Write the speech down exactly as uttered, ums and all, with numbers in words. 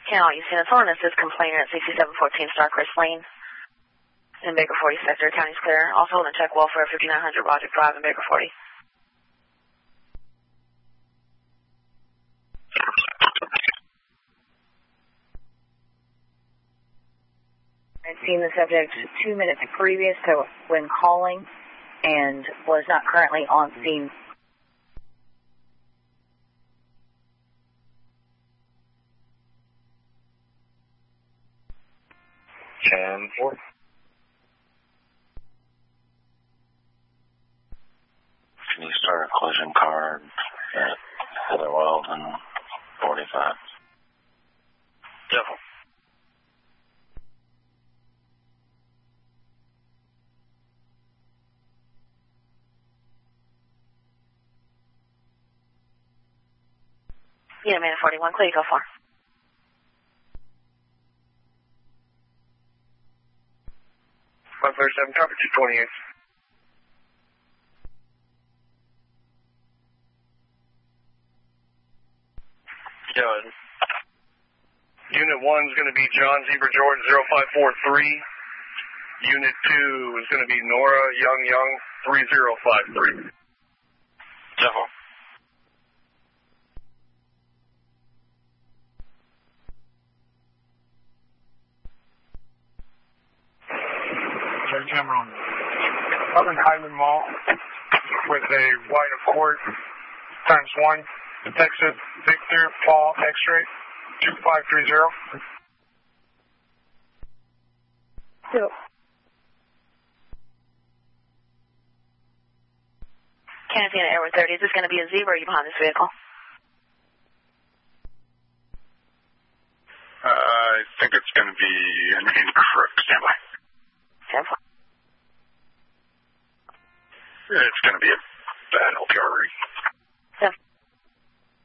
Cal, you seen a phone that says complainer at sixty-seven fourteen Starcrest Lane in Baker forty sector. County's clear. Also holding check welfare fifty-nine hundred Roger Drive in Baker forty. I'd seen the subject two minutes previous to when calling and was not currently on scene. ten four. Can you start a collision card at Heather Weldon forty-five? Devil. Yeah, man, forty-one, clear, go far. one thirty-seven, copy two twenty-eight. Done. Unit one is going to be John Zebra George zero five four three. Unit two is going to be Nora Young Young three zero five three. Devil. Cameron, Southern Highland Mall with a white Accord times one, Texas Victor Paul X-ray two five three zero. So, Cantina Airway thirty, is this going to be a Zebra or are you behind this vehicle? Uh, I think it's going to be an incorrect standby. Stand by. It's going to be a bad L P R.